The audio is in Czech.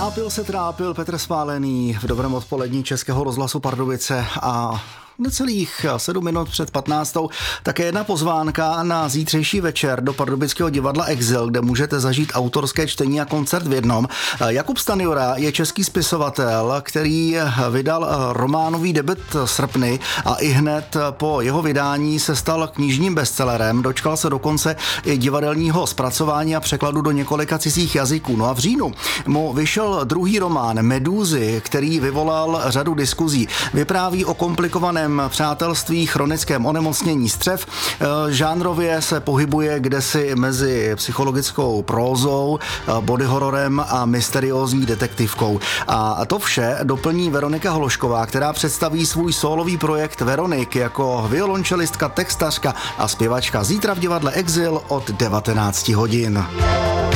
Trápil Petr Spálený v dobrém odpolední Českého rozhlasu Pardubice a necelých 7 minut před 15. také jedna pozvánka na zítřejší večer do pardubického divadla Exil, kde můžete zažít autorské čtení a koncert v jednom. Jakub Stanjura je český spisovatel, který vydal románový debut Srpny a ihned po jeho vydání se stal knižním bestsellerem. Dočkal se dokonce i divadelního zpracování a překladu do několika cizích jazyků. No a v říjnu mu vyšel druhý román Medúzy, který vyvolal řadu diskuzí. Vypráví o komplikovaném přátelství, chronickém onemocnění střev. Žánrově se pohybuje kdesi mezi psychologickou prózou, body hororem a mysteriózní detektivkou. A to vše doplní Veronika Hološková, která představí svůj sólový projekt Veronik jako violončelistka, textařka a zpěvačka zítra v divadle Exil od 19 hodin.